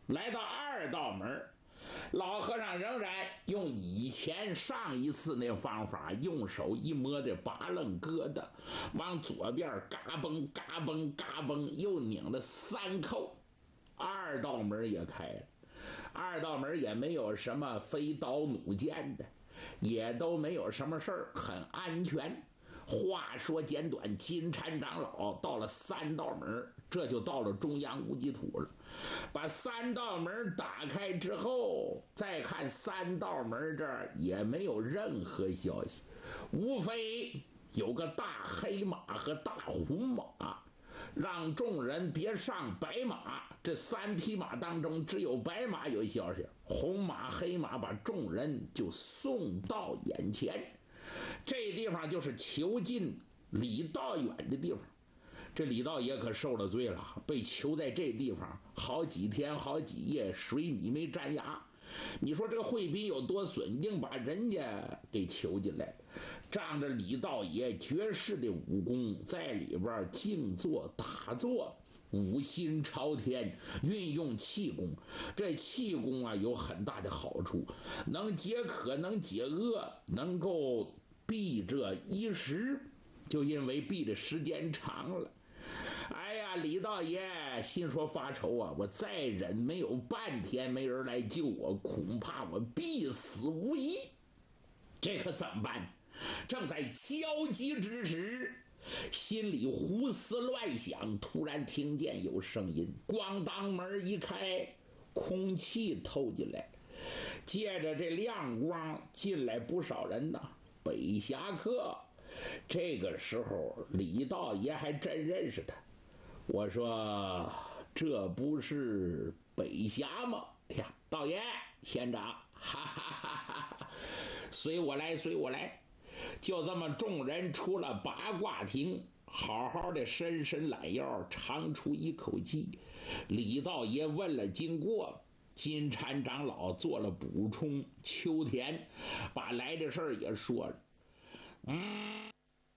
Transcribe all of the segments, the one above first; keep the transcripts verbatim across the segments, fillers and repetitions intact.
来到二道门，老和尚仍然用以前上一次那方法，用手一摸这八楞疙瘩，往左边嘎嘣嘎嘣嘎嘣，又拧了三扣，二道门也开了。二道门也没有什么飞刀弩箭的，也都没有什么事儿，很安全。话说简短，金蝉长老到了三道门，这就到了中央无极土了。把三道门打开之后，再看三道门这儿也没有任何消息，无非有个大黑马和大红马，让众人别上白马。这三匹马当中只有白马有消息，红马黑马把众人就送到眼前。这地方就是囚禁李道远的地方。这李道爷可受了罪了，被囚在这地方好几天好几夜，水米没沾牙。你说这个惠宾有多损，硬把人家给囚进来，仗着李道爷绝世的武功，在里边静坐打坐，五心朝天，运用气功。这气功啊有很大的好处，能解渴，能解饿，能够避这一时。就因为避的时间长了，哎呀，李道爷心说发愁啊，我再忍没有半天没人来救我，恐怕我必死无疑。这可怎么办？正在焦急之时，心里胡思乱想，突然听见有声音，咣当门一开，空气透进来，借着这亮光进来不少人呐，北侠客。这个时候李道爷还真认识他，我说这不是北侠吗？哎呀，道爷县长，哈哈哈哈，随我来随我来。就这么众人出了八卦亭，好好的伸伸懒腰，长出一口气。李道爷问了经过，金蝉长老做了补充，秋田把来的事儿也说了。嗯，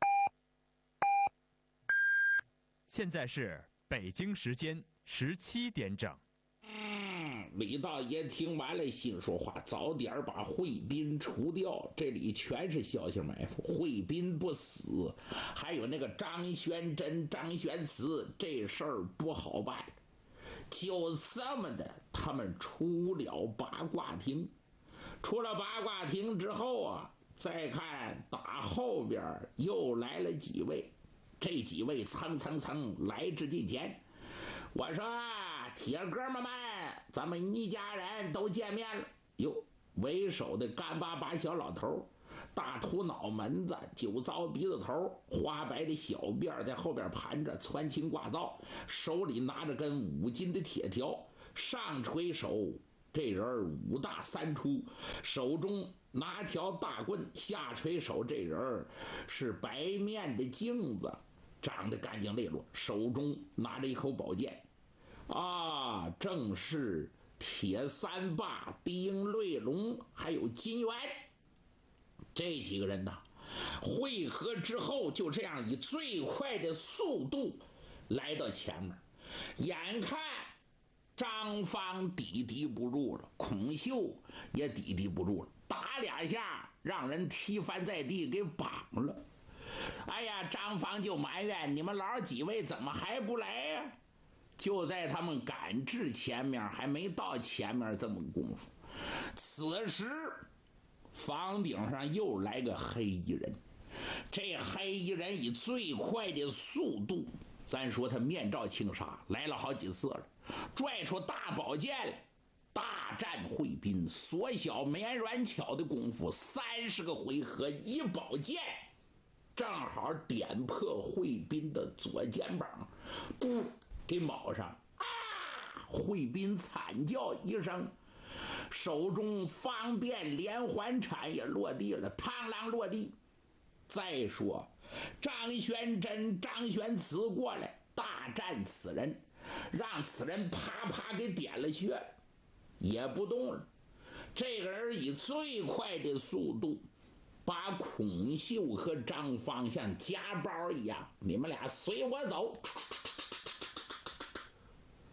现在是北京时间十七点整。 嗯，李道爷听完了，心说话，早点把惠宾除掉，这里全是小型埋伏。惠宾不死，还有那个张玄真、张玄慈，这事儿不好办。就这么的，他们出了八卦亭。出了八卦亭之后啊，再看打后边又来了几位，这几位蹭蹭蹭来至近前。我说铁哥们们，咱们一家人都见面了。哟，为首的干巴巴小老头，大秃脑门子，酒糟鼻子头，花白的小辫在后边盘着，穿青挂皂，手里拿着根五斤的铁条，上垂手，这人五大三粗，手中拿条大棍，下垂手，这人是白面的镜子，长得干净利落，手中拿着一口宝剑啊，正是铁三霸、丁瑞龙还有金元。这几个人呐，会合之后就这样以最快的速度来到前面，眼看张方抵敌不住了，孔秀也抵敌不住了，打两下让人踢翻在地给绑了。哎呀，张方就埋怨你们老几位怎么还不来呀、啊？就在他们赶至前面，还没到前面这么功夫，此时房顶上又来个黑衣人。这黑衣人以最快的速度，咱说他面罩轻纱，来了好几次了，拽出大宝剑来，大战惠宾。缩小绵软巧的功夫，三十个回合，一宝剑正好点破惠宾的左肩膀，不给卯上啊！惠宾惨叫一声，手中方便连环铲也落地了，螳螂落地。再说张玄真、张玄慈过来大战此人，让此人啪啪给点了穴，也不动了。这个人以最快的速度把孔秀和张方像夹包一样，你们俩随我走，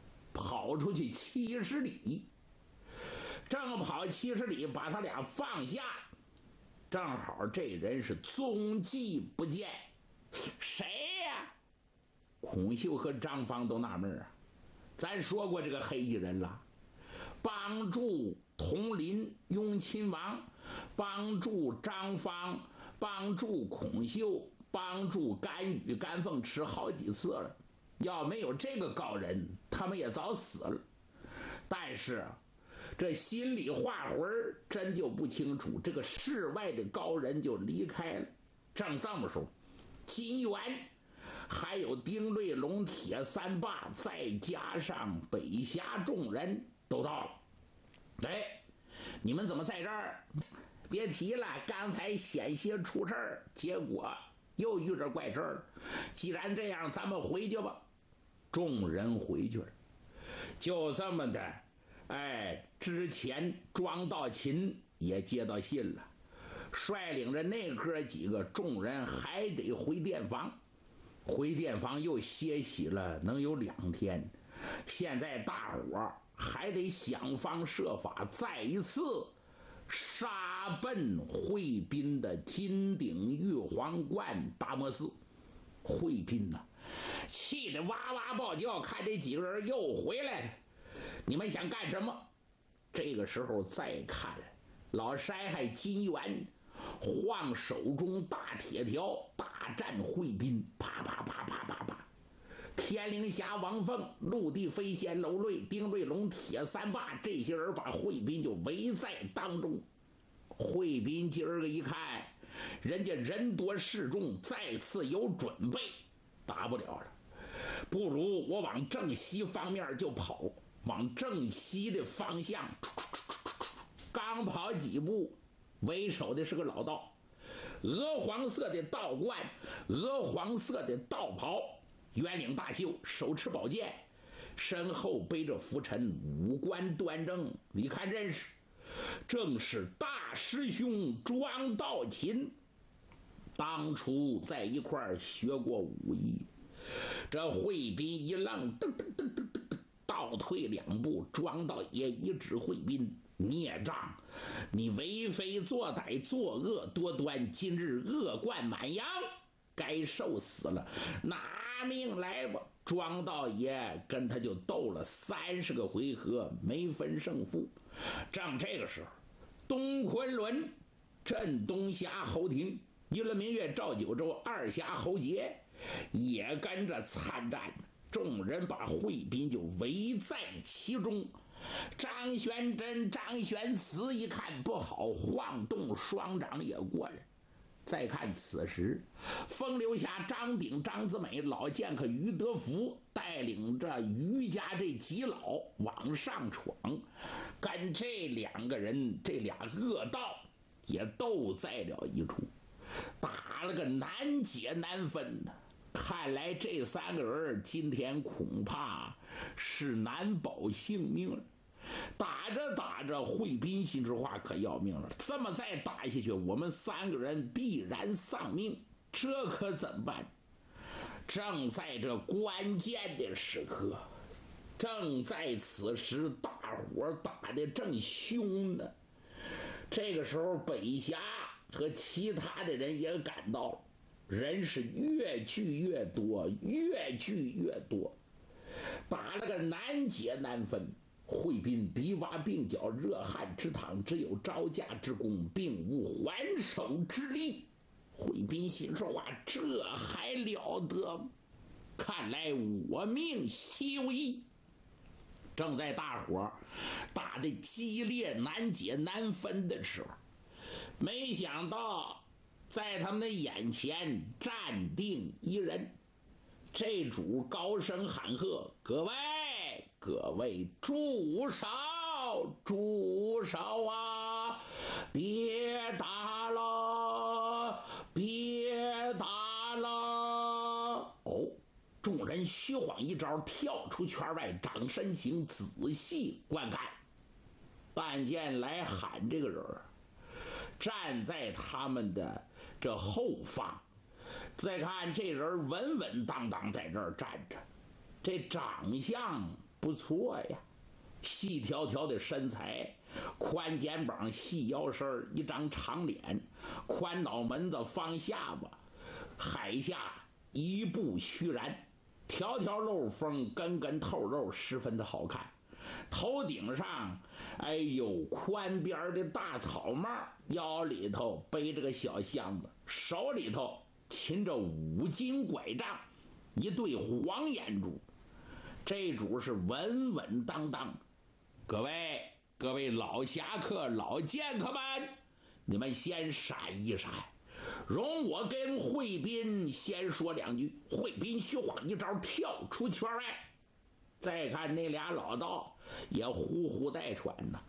跑出去七十里，正跑七十里，把他俩放下，正好这人是踪迹不见，谁呀？孔秀和张方都纳闷啊，咱说过这个黑衣人了，帮助统领雍亲王，帮助张方，帮助孔秀，帮助甘宇、甘凤池好几次了，要没有这个高人，他们也早死了。但是这心里话魂真就不清楚，这个世外的高人就离开了。正这么说，金元还有丁瑞龙、铁三霸，再加上北峡众人都到了。哎，你们怎么在这儿？别提了，刚才险些出事儿，结果又遇着怪事儿。既然这样，咱们回去吧。众人回去了，就这么的。哎，之前庄道勤也接到信了，率领着那哥几个众人还得回店房，回店房又歇息了能有两天。现在大伙还得想方设法再一次杀奔惠宾的金顶玉皇观达摩寺。惠宾呐，气得哇哇暴叫，看这几个人又回来了，你们想干什么？这个时候再看老筛还金元晃手中大铁条，大战惠宾，啪啪啪啪啪啪。天灵侠王凤、陆地飞仙楼瑞、丁瑞龙、铁三霸这些人把惠宾就围在当中。惠宾今儿个一看，人家人多势众，再次有准备，打不了了，不如我往正西方面就跑。往正西的方向，刚跑几步，为首的是个老道，鹅黄色的道冠，鹅黄色的道袍，圆领大袖，手持宝剑，身后背着拂尘，五官端正，你看认识，正是大师兄庄道勤。当初在一块儿学过武艺，这惠宾一愣，噔噔噔噔噔，倒退两步，庄道爷一指惠宾：孽障，你为非作歹，作恶多端，今日恶贯满盈，该受死了，拿命来吧！庄道爷跟他就斗了三十个回合，没分胜负。正这个时候，东昆仑、镇东峡侯廷、一轮明月赵九州、二峡侯杰也跟着参战。众人把惠宾就围在其中。张玄真、张玄慈一看不好，晃动双掌也过来。再看此时，风流侠张鼎、张子美、老剑客于德福带领着于家这几老往上闯，跟这两个人这俩恶道也斗在了一处，打了个难解难分呢。看来这三个人今天恐怕是难保性命了。打着打着，惠宾心说话可要命了，这么再打下去，我们三个人必然丧命，这可怎么办？正在这关键的时刻，正在此时，大伙打得正凶呢。这个时候，北峡和其他的人也赶到了，人是越聚越多，越聚越多，打了个难解难分。惠宾鼻洼鬓角，热汗直淌，只有招架之功，并无还手之力。惠宾心说话，这还了得？看来我命稀微。正在大伙打得激烈难解难分的时候，没想到在他们的眼前站定一人。这主高声喊喝：各位各位住手住手啊，别打了别打了。哦，众人虚晃一招，跳出圈外，长身形，仔细观看。但见来喊这个人站在他们的这后方，再看这人稳稳当当在这儿站着，这长相不错呀，细条条的身材，宽肩膀，细腰身，一张长脸，宽脑门子，方下巴，海下一步虚然，条条漏风，根根透肉，十分的好看。头顶上，哎呦，宽边的大草帽，腰里头背着个小箱子，手里头擒着五斤拐杖，一对黄眼珠，这主是稳稳当当。各位各位老侠客、老剑客们，你们先闪一闪，容我跟惠斌先说两句。惠斌虚晃一招，跳出圈外。再看那俩老道也呼呼带喘呢，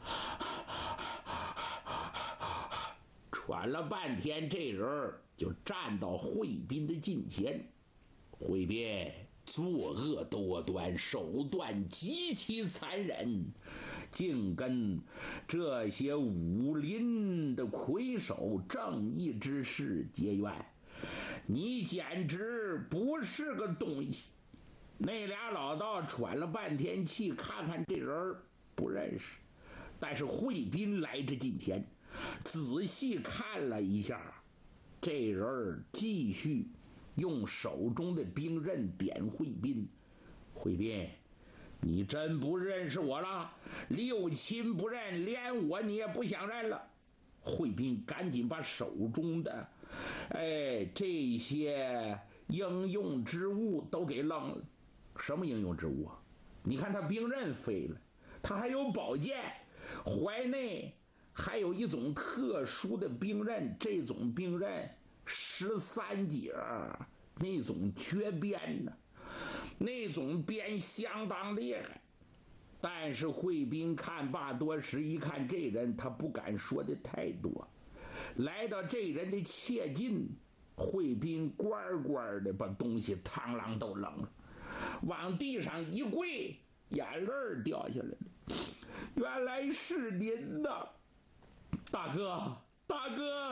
喘了半天，这人就站到惠斌的近前。惠斌作恶多端，手段极其残忍，竟跟这些武林的魁首、正义之士结怨，你简直不是个东西。那俩老道喘了半天气，看看这人不认识，但是惠斌来至近前，仔细看了一下，这人继续用手中的兵刃点惠斌。惠斌，你真不认识我了？六亲不认，连我你也不想认了。惠斌赶紧把手中的哎这些应用之物都给扔了。什么应用之物啊？你看他兵刃废了，他还有宝剑，怀内还有一种特殊的兵刃，这种兵刃十三节，那种绝鞭呢，那种鞭相当厉害。但是惠斌看罢多时，一看这人，他不敢说的太多。来到这人的切近，惠斌乖乖的把东西螳螂都扔了，往地上一跪，眼泪掉下来了。原来是您呐，大哥，大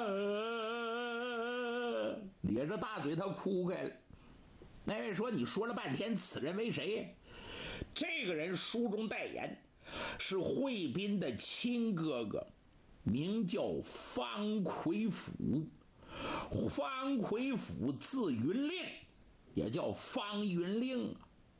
哥！咧着大嘴他哭开了。那位说：“你说了半天，此人为谁？”这个人书中代言，是惠斌的亲哥哥，名叫方魁甫。方魁甫字云令，也叫方云令。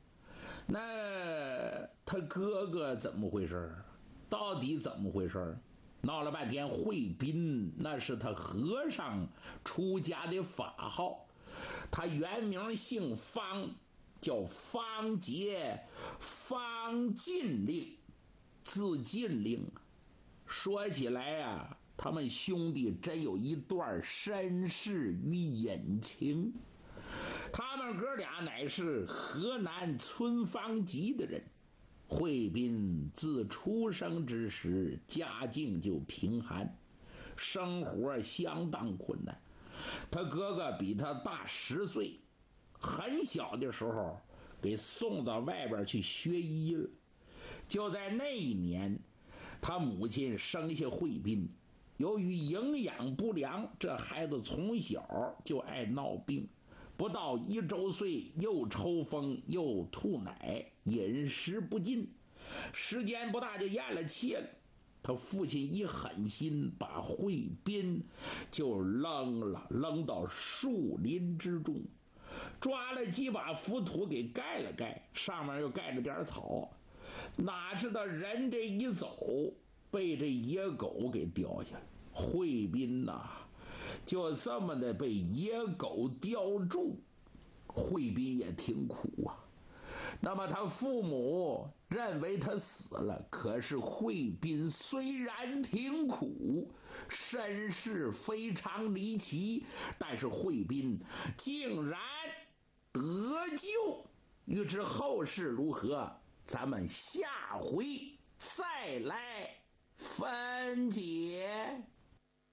那他哥哥怎么回事？到底怎么回事？闹了半天，惠斌那是他和尚出家的法号，他原名姓方，叫方杰，方进令，字进令。说起来啊，他们兄弟真有一段身世与隐情。他们哥俩乃是河南村坊集的人。惠斌自出生之时家境就贫寒，生活相当困难。他哥哥比他大十岁，很小的时候给送到外边去学医了。就在那一年，他母亲生下惠斌，由于营养不良，这孩子从小就爱闹病，不到一周岁又抽风又吐奶，饮食不进，时间不大就咽了气了。他父亲一狠心，把惠斌就扔了，扔到树林之中，抓了几把浮土给盖了盖，上面又盖了点草。哪知道人这一走，被这野狗给叼下来。惠斌呐、啊，就这么的被野狗叼住。惠斌也挺苦啊。那么他父母认为他死了，可是惠斌虽然挺苦，身世非常离奇，但是惠斌竟然得救。欲知后事如何，咱们下回再来分解。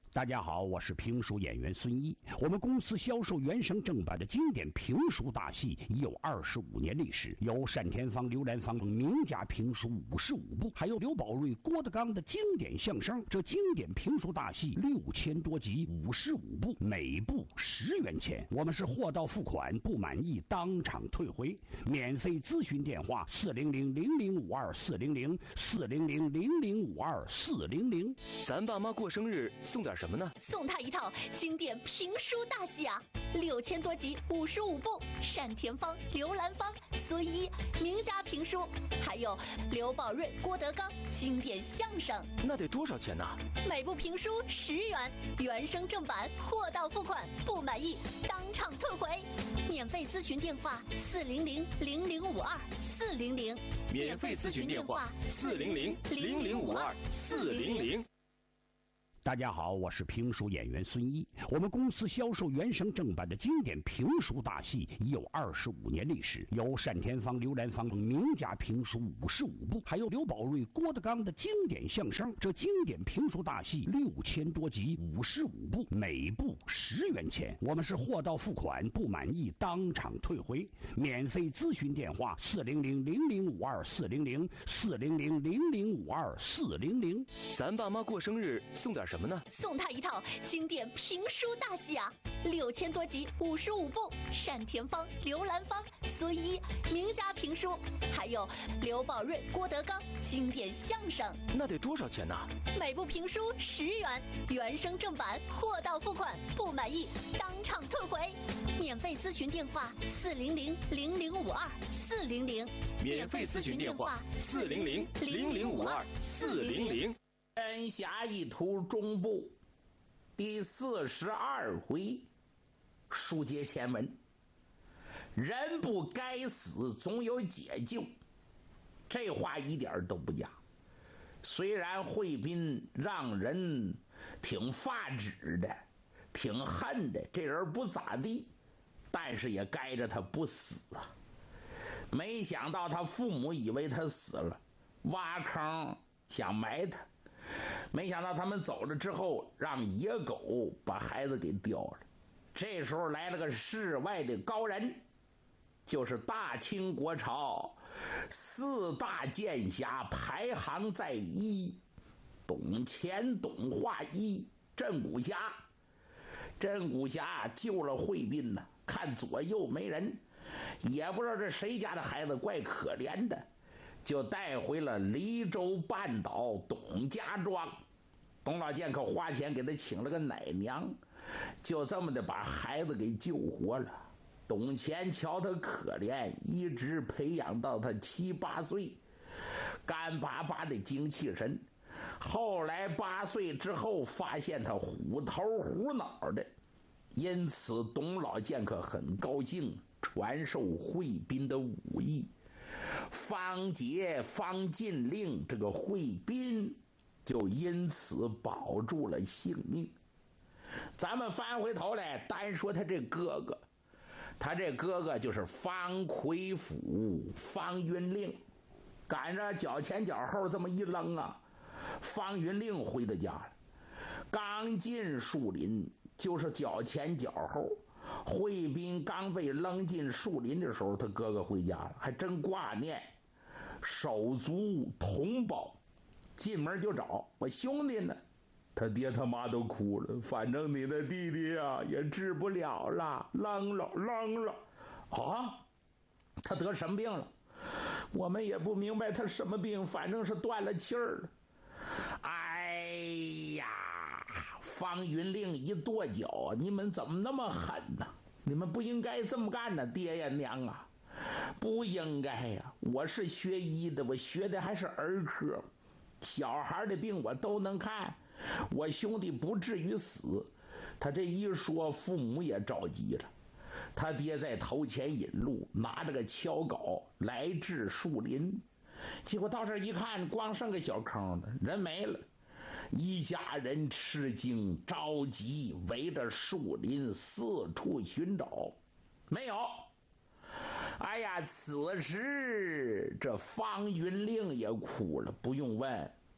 大家好，我是评书演员孙一。我们公司销售原声正版的经典评书大戏已有二十五年历史，有单田芳、刘兰芳等名家评书五十五部，还有刘宝瑞、郭德纲的经典相声。这经典评书大戏六千多集，五十五部，每部十元钱。我们是货到付款，不满意当场退回。免费咨询电话：四零零零零五二四零零四零零零零五二四零零。 咱爸妈过生日送点什么呢？ 送他一套经典评书大戏啊，六千多集，五十五部，单田芳、刘兰芳、孙一名家评书，还有刘宝瑞、郭德纲经典相声。 那得多少钱呢？ 每部评书十元，原声正版，货到付款，不满意当场退回。免费咨询电话：四零零零零五二四零零。 免费咨询电话：四零零零零五二四零零。 大家好，我是评书演员孙一。我们公司销售原声正版的经典评书大戏已有二十五年历史，有单田芳、刘兰芳等名家评书五十五部，还有刘宝瑞、郭德纲的经典相声。这经典评书大戏六千多集，五十五部，每部十元钱。我们是货到付款，不满意当场退回。免费咨询电话：四零零零零五二四零零四零零零零五二四零零。 咱爸妈过生日送点什么呢？ 送他一套经典评书大戏啊，六千多集，五十五部，单田芳、刘兰芳、孙一名家评书，还有刘宝瑞、郭德纲经典相声。 那得多少钱呢？ 每部评书十元，原声正版，货到付款，不满意当场退回。免费咨询电话：四零零零零五二四零零。 免费咨询电话：四零零零零五二四零零。 天下一图中部第四十二回，书接前文。人不该死，总有解救。这话一点都不假。虽然惠斌让人挺发指的，挺恨的，这人不咋地，但是也该着他不死啊。没想到他父母以为他死了，挖坑想埋他，没想到他们走了之后，让野狗把孩子给叼了。这时候来了个世外的高人，就是大清国朝四大剑侠排行在一，董乾、董化一、镇古侠。镇古侠救了惠斌呢，看左右没人，也不知道这谁家的孩子怪可怜的，就带回了黎州半岛董家庄。董老剑客花钱给他请了个奶娘，就这么的把孩子给救活了。董乾瞧他可怜，一直培养到他七八岁，干巴巴的精气神。后来八岁之后，发现他虎头虎脑的，因此董老剑客很高兴，传授惠斌的武艺。方杰、方进令这个惠斌就因此保住了性命。咱们翻回头来单说他这哥哥，他这哥哥就是方魁府方云令。赶着脚前脚后这么一扔啊，方云令回到家了。刚进树林，就是脚前脚后。惠斌刚被扔进树林的时候，他哥哥回家了，还真挂念，手足同胞，进门就找我兄弟呢。他爹他妈都哭了，反正你的弟弟啊也治不了了，扔了扔了。啊，他得什么病了？我们也不明白他什么病，反正是断了气儿了。哎呀，方云令一跺脚，你们怎么那么狠呢？你们不应该这么干呢，爹呀娘啊，不应该呀！我是学医的，我学的还是儿科，小孩的病我都能看，我兄弟不至于死。他这一说，父母也着急了。他爹在头前引路，拿着个锹镐来至树林，结果到这一看，光剩个小坑了，人没了。一家人吃惊着急，围着树林四处寻找，没有。哎呀，此时这方云令也哭了，不用问，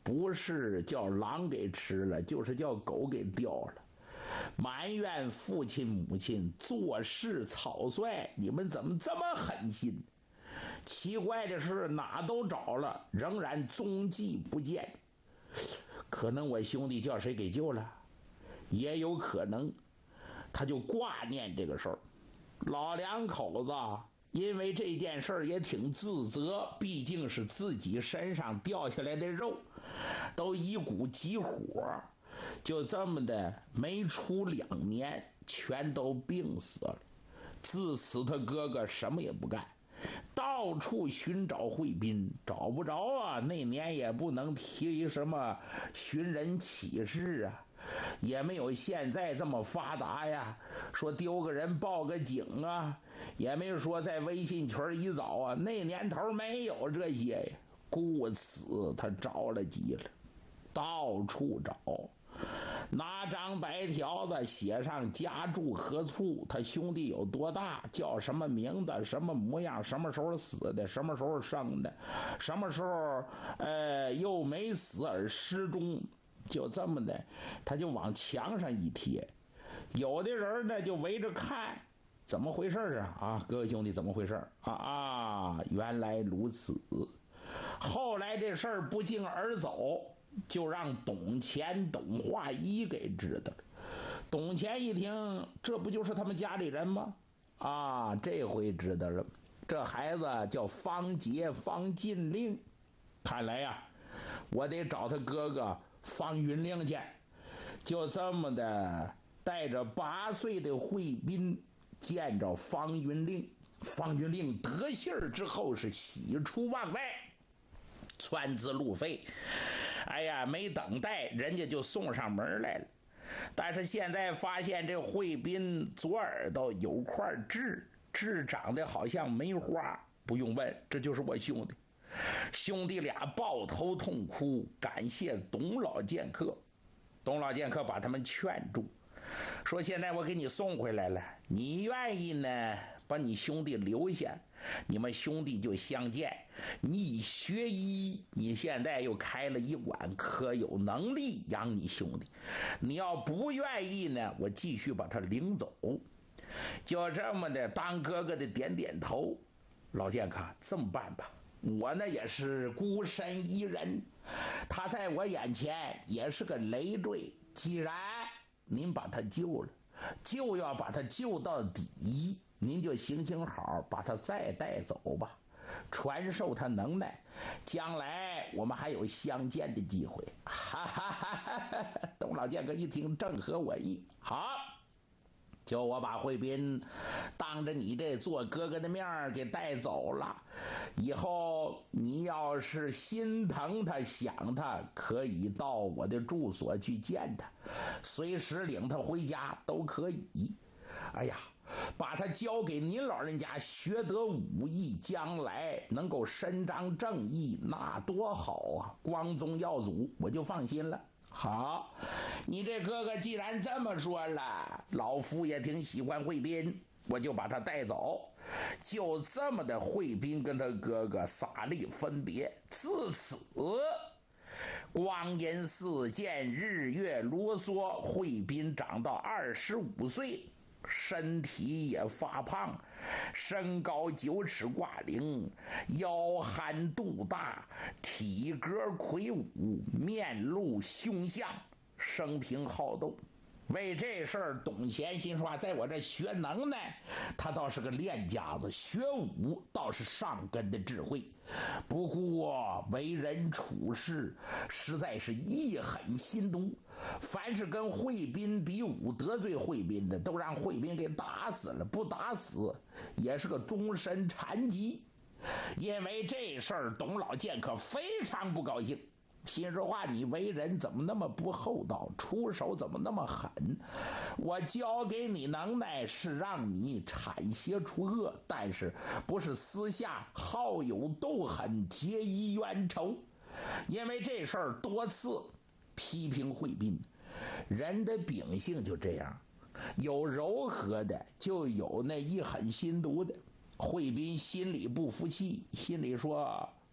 不是叫狼给吃了，就是叫狗给叼了。埋怨父亲母亲做事草率，你们怎么这么狠心？奇怪的是哪都找了，仍然踪迹不见。可能我兄弟叫谁给救了，也有可能他就挂念这个事儿。老两口子因为这件事儿也挺自责，毕竟是自己身上掉下来的肉，都一股急火，就这么的没出两年全都病死了。自此他哥哥什么也不干，到处寻找惠斌，找不着啊。那年也不能提什么寻人启事啊，也没有现在这么发达呀，说丢个人报个警啊，也没说在微信群一找啊，那年头没有这些呀。故此他着了急了，到处找，拿张白条子写上家住何处，他兄弟有多大，叫什么名字，什么模样，什么时候死的，什么时候生的，什么时候呃又没死而失踪，就这么的他就往墙上一贴。有的人呢就围着看，怎么回事啊？啊，各位兄弟怎么回事啊？啊，原来如此。后来这事儿不胫而走，就让董乾、董化一给知道了。董乾一听，这不就是他们家里人吗？啊，这回知道了，这孩子叫方杰、方进令。看来呀、啊，我得找他哥哥方云令去。就这么的，带着八岁的惠斌见着方云令。方云令得信儿之后是喜出望外，窜自路费。哎呀，没等待人家就送上门来了。但是现在发现这惠斌左耳朵有块痣，痣长得好像梅花。不用问，这就是我兄弟。兄弟俩抱头痛哭，感谢董老剑客。董老剑客把他们劝住，说现在我给你送回来了，你愿意呢把你兄弟留下，你们兄弟就相见。你学医，你现在又开了医馆，可有能力养你兄弟。你要不愿意呢，我继续把他领走。就这么的，当哥哥的点点头。老剑客，这么办吧，我呢也是孤身一人，他在我眼前也是个累赘。既然您把他救了，就要把他救到底，您就行行好，把他再带走吧，传授他能耐，将来我们还有相见的机会。哈哈哈哈！董老剑客一听，正合我意。好，就我把惠斌当着你这做哥哥的面给带走了，以后你要是心疼他想他，可以到我的住所去见他，随时领他回家都可以。哎呀，把他交给您老人家学得武艺，将来能够伸张正义，那多好啊，光宗耀祖，我就放心了。好，你这哥哥既然这么说了，老夫也挺喜欢惠斌，我就把他带走。就这么的，惠斌跟他哥哥洒泪分别。自此光阴似箭，日月如梭，惠斌长到二十五岁，身体也发胖，身高九尺挂零，腰憨肚大，体格魁梧，面露凶相，生平好斗。为这事儿，董乾心说在我这学能耐，他倒是个练家子，学武倒是上根的智慧。不过为人处事实在是一狠心毒，凡是跟惠斌比武得罪惠斌的，都让惠斌给打死了，不打死也是个终身残疾。因为这事儿，董老剑客非常不高兴。心说话，你为人怎么那么不厚道，出手怎么那么狠？我教给你能耐是让你铲邪除恶，但是不是私下好友斗狠，结义冤仇。因为这事儿多次批评惠斌，人的秉性就这样，有柔和的，就有那一狠心毒的。惠斌心里不服气，心里说，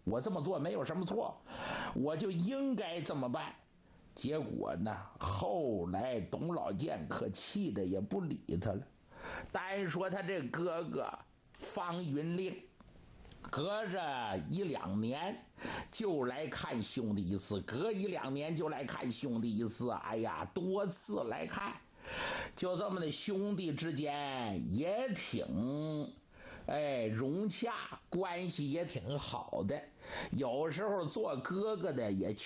我这么做没有什么错，我就应该这么办。结果呢，后来董老健可气得也不理他了。单说他这哥哥方云令，隔着一两年就来看兄弟一次，隔一两年就来看兄弟一次，哎呀，多次来看，就这么的兄弟之间也挺哎融洽，关系也挺好的。有时候做哥哥的也